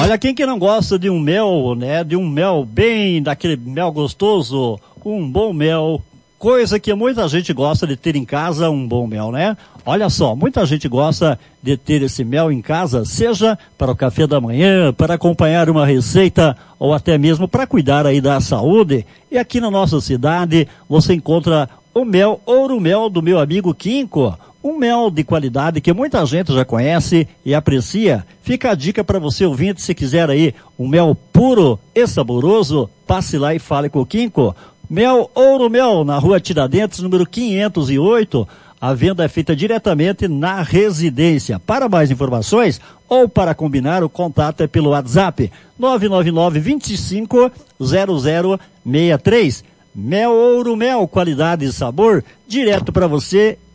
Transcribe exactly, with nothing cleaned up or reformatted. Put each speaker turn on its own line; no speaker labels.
Olha, quem que não gosta de um mel, né? De um mel bem, daquele mel gostoso, um bom mel, coisa que muita gente gosta de ter em casa, um bom mel, né? Olha só, muita gente gosta de ter esse mel em casa, seja para o café da manhã, para acompanhar uma receita, ou até mesmo para cuidar aí da saúde. E aqui na nossa cidade, você encontra o mel Ouro Mel do meu amigo Quinco. Um mel de qualidade que muita gente já conhece e aprecia. Fica a dica para você ouvinte, se quiser aí um mel puro e saboroso, passe lá e fale com o Quinco. Mel Ouro Mel, na rua Tiradentes, número quinhentos e oito. A venda é feita diretamente na residência. Para mais informações ou para combinar, o contato é pelo WhatsApp nove nove nove, dois cinco, zero zero seis três. Mel Ouro Mel, qualidade e sabor, direto para você